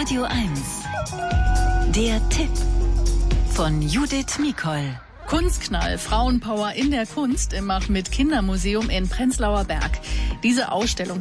Radio 1. Der Tipp von Judith Mikol. Kunstknall, Frauenpower in der Kunst im Mach mit Kindermuseum in Prenzlauer Berg. Diese Ausstellung